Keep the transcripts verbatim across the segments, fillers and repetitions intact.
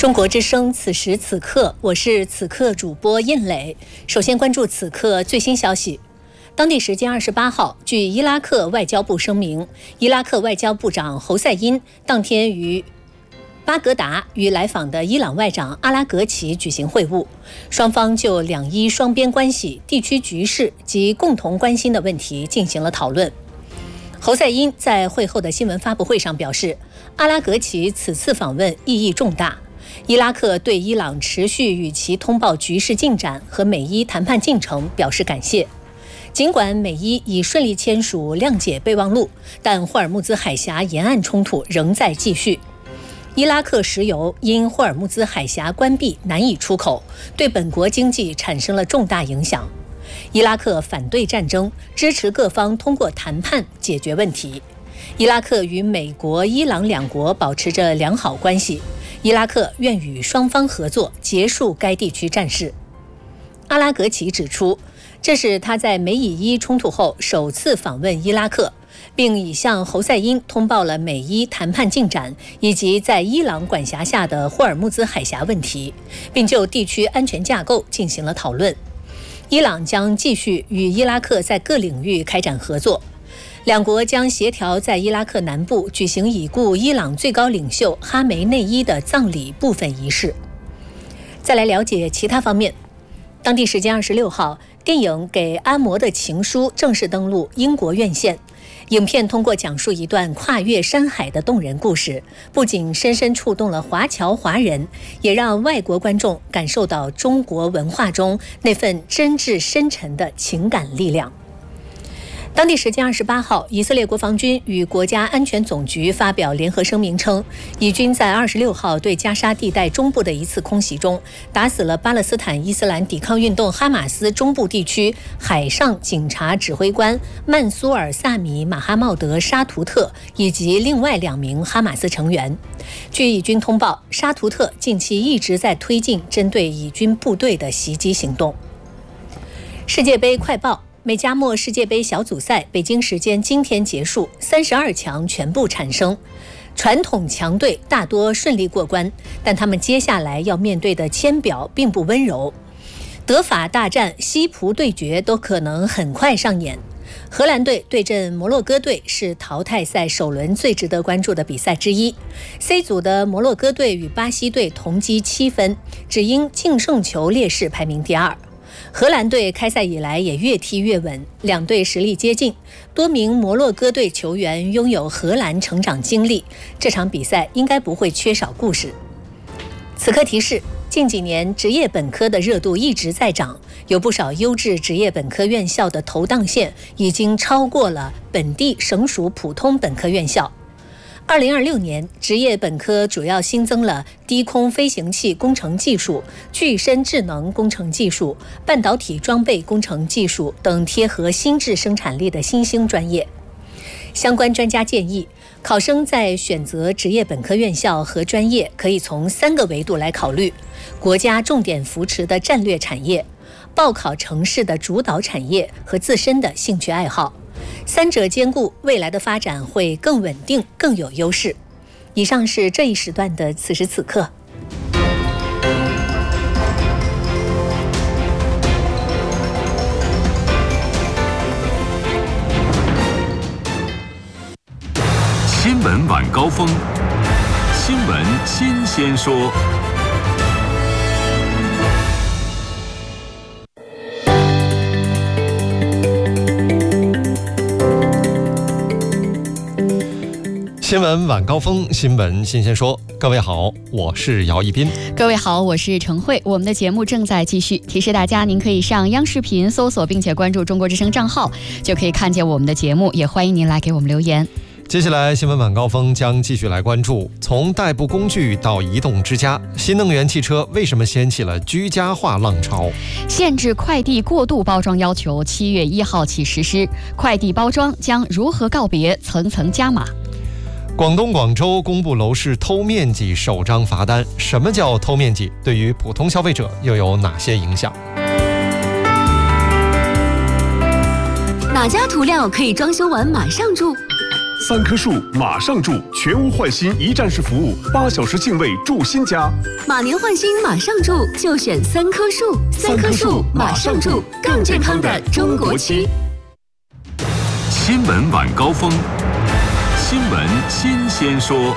中国之声，此时此刻，我是此刻主播印磊。首先关注此刻最新消息。当地时间二十八号，据伊拉克外交部声明，伊拉克外交部长侯赛因当天于巴格达与来访的伊朗外长阿拉格齐举行会晤，双方就两伊双边关系、地区局势及共同关心的问题进行了讨论。侯赛因在会后的新闻发布会上表示，阿拉格齐此次访问意义重大，伊拉克对伊朗持续与其通报局势进展和美伊谈判进程表示感谢。尽管美伊已顺利签署谅解备忘录，但霍尔木兹海峡沿岸冲突仍在继续。伊拉克石油因霍尔木兹海峡关闭难以出口，对本国经济产生了重大影响。伊拉克反对战争，支持各方通过谈判解决问题。伊拉克与美国、伊朗两国保持着良好关系，伊拉克愿与双方合作结束该地区战事。阿拉格齐指出，这是他在美以伊冲突后首次访问伊拉克，并已向侯赛因通报了美伊谈判进展以及在伊朗管辖下的霍尔木兹海峡问题，并就地区安全架构进行了讨论。伊朗将继续与伊拉克在各领域开展合作，两国将协调在伊拉克南部举行已故伊朗最高领袖哈梅内伊的葬礼部分仪式。再来了解其他方面。当地时间二十六号，电影《给阿摩的情书》正式登陆英国院线。影片通过讲述一段跨越山海的动人故事，不仅深深触动了华侨华人，也让外国观众感受到中国文化中那份真挚深沉的情感力量。当地时间二十八号，以色列国防军与国家安全总局发表联合声明称，以军在二十六号对加沙地带中部的一次空袭中，打死了巴勒斯坦伊斯兰抵抗运动哈马斯中部地区海上警察指挥官曼苏尔·萨米·马哈茂德·沙图特以及另外两名哈马斯成员。据以军通报，沙图特近期一直在推进针对以军部队的袭击行动。世界杯快报。美加墨世界杯小组赛北京时间今天结束，三十二强全部产生，传统强队大多顺利过关，但他们接下来要面对的签表并不温柔。德法大战、西葡对决都可能很快上演。荷兰队对阵摩洛哥队是淘汰赛首轮最值得关注的比赛之一。C 组的摩洛哥队与巴西队同积七分，只因净胜球劣势排名第二。荷兰队开赛以来也越踢越稳，两队实力接近，多名摩洛哥队球员拥有荷兰成长经历，这场比赛应该不会缺少故事。此刻提示，近几年职业本科的热度一直在涨，有不少优质职业本科院校的投档线已经超过了本地省属普通本科院校。二零二六年，职业本科主要新增了低空飞行器工程技术、具身智能工程技术、半导体装备工程技术等贴合新质生产力的新兴专业。相关专家建议，考生在选择职业本科院校和专业可以从三个维度来考虑：国家重点扶持的战略产业、报考城市的主导产业和自身的兴趣爱好。三者兼顾，未来的发展会更稳定、更有优势。以上是这一时段的此时此刻。 新闻晚高峰，新闻新鲜说。 新闻晚高峰，新闻新鲜说。各位好，我是姚一斌。 各位好，我是程慧。我们的节目正在继续，提示大家，您可以上央视频搜索并且关注中国之声账号，就可以看见我们的节目，也欢迎您来给我们留言。 接下来新闻晚高峰将继续来关注，从代步工具到移动之家，新能源汽车为什么掀起了居家化浪潮？ 限制快递过度包装要求七月一号起实施，快递包装将如何告别层层加码？ 广东广州公布楼市偷面积首张罚单，什么叫偷面积？对于普通消费者又有哪些影响？ 哪家涂料可以装修完马上住？ 三棵树马上住，全屋换新一站式服务，八小时净位住新家。 马年换新马上住，就选三棵树。三棵树马上住，更健康的中国区。 新闻晚高峰，新闻新鲜说。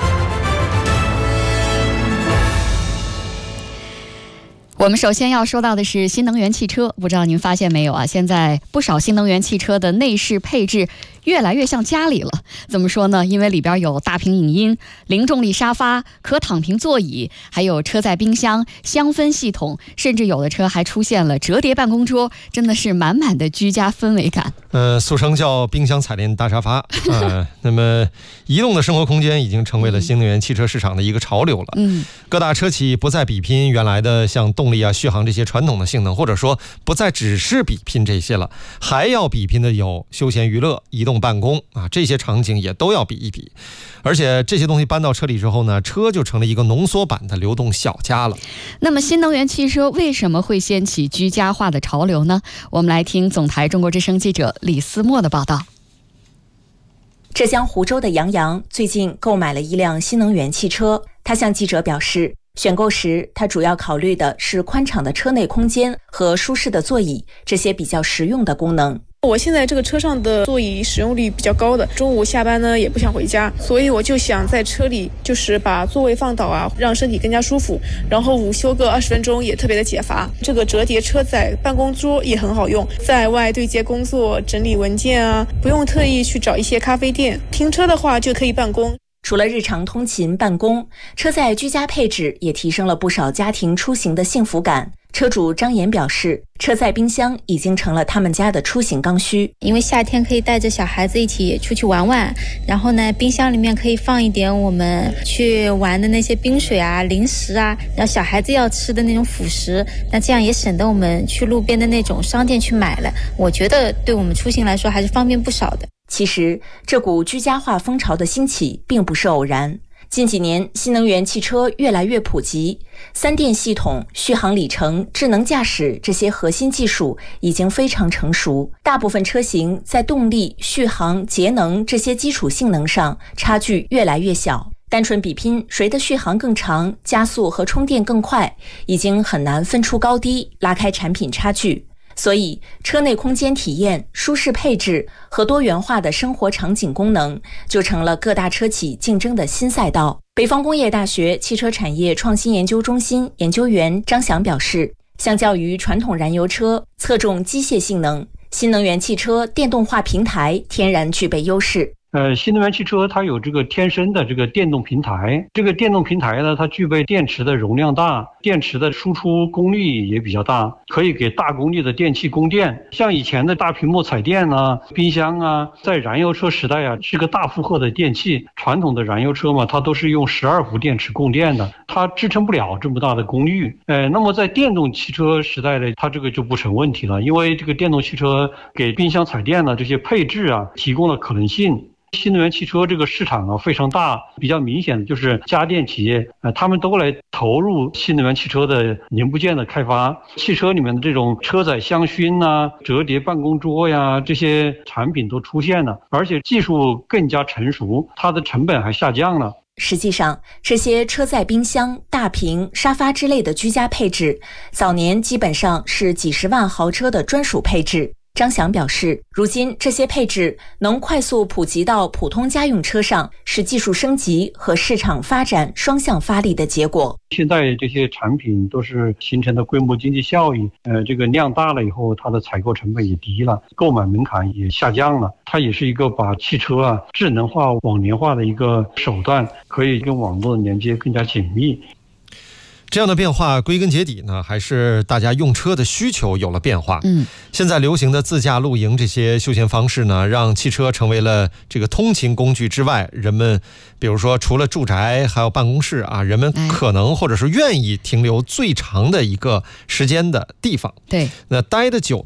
我们首先要说到的是新能源汽车，不知道您发现没有啊？现在不少新能源汽车的内饰配置越来越像家里了。怎么说呢？因为里边有大屏影音、零重力沙发、可躺平座椅，还有车载冰箱、香氛系统，甚至有的车还出现了折叠办公桌，真的是满满的居家氛围感。 呃，俗称叫冰箱彩电大沙发。呃，那么移动的生活空间已经成为了新能源汽车市场的一个潮流了。嗯，各大车企不再比拼原来的像动力啊、续航这些传统的性能，或者说不再只是比拼这些了，还要比拼的有休闲娱乐、移动办公啊，这些场景也都要比一比。而且这些东西搬到车里之后呢，车就成了一个浓缩版的流动小家了。 那么新能源汽车为什么会掀起居家化的潮流呢？我们来听总台中国之声记者李思墨的报道。 浙江湖州的杨洋最近购买了一辆新能源汽车，他向记者表示，选购时他主要考虑的是宽敞的车内空间和舒适的座椅，这些比较实用的功能。 我现在这个车上的座椅使用率比较高的，中午下班呢也不想回家，所以我就想在车里就是把座位放倒啊，让身体更加舒服，然后午休个二十分钟也特别的解乏。这个折叠车载办公桌也很好用，在外对接工作、整理文件啊，不用特意去找一些咖啡店，停车的话就可以办公。 除了日常通勤办公，车载居家配置也提升了不少家庭出行的幸福感。车主张岩表示，车载冰箱已经成了他们家的出行刚需， 因为夏天可以带着小孩子一起出去玩玩，然后呢，冰箱里面可以放一点我们去玩的那些冰水啊、零食啊，然后小孩子要吃的那种辅食，那这样也省得我们去路边的那种商店去买了。我觉得对我们出行来说还是方便不少的。 其实，这股居家化风潮的兴起并不是偶然。近几年，新能源汽车越来越普及，三电系统、续航里程、智能驾驶这些核心技术已经非常成熟。大部分车型在动力、续航、节能这些基础性能上差距越来越小。单纯比拼谁的续航更长、加速和充电更快，已经很难分出高低，拉开产品差距。所以，车内空间体验、舒适配置和多元化的生活场景功能，就成了各大车企竞争的新赛道。北方工业大学汽车产业创新研究中心研究员张翔表示，相较于传统燃油车侧重机械性能，新能源汽车电动化平台天然具备优势。 呃，新能源汽车它有这个天生的这个电动平台，这个电动平台呢，它具备电池的容量大，电池的输出功率也比较大，可以给大功率的电器供电。像以前的大屏幕彩电啊、冰箱啊，在燃油车时代啊，是个大负荷的电器。传统的燃油车嘛，它都是用十二伏电池供电的，它支撑不了这么大的功率。呃，那么在电动汽车时代的，它这个就不成问题了，因为这个电动汽车给冰箱彩电呢这些配置啊，提供了可能性。新能源汽车这个市场啊非常大，比较明显的就是家电企业，呃，他们都来投入新能源汽车的零部件的开发。汽车里面的这种车载香薰啊、折叠办公桌呀，这些产品都出现了，而且技术更加成熟，它的成本还下降了。 实际上，这些车载冰箱、大屏、沙发之类的居家配置，早年基本上是几十万豪车的专属配置。张翔表示，如今这些配置能快速普及到普通家用车上，是技术升级和市场发展双向发力的结果。 现在这些产品都是形成的规模经济效益，呃，这个量大了以后，它的采购成本也低了，购买门槛也下降了。它也是一个把汽车啊智能化、网联化的一个手段，可以跟网络的连接更加紧密。 这样的变化归根结底呢，还是大家用车的需求有了变化。嗯，现在流行的自驾露营这些休闲方式呢，让汽车成为了这个通勤工具之外，人们比如说除了住宅还有办公室啊，人们可能或者是愿意停留最长的一个时间的地方。对，那待得久